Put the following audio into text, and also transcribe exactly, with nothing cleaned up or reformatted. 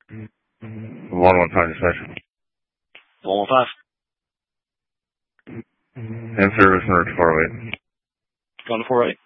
one one five dispatch. one one five. In service number four oh eight. Going to four oh eight.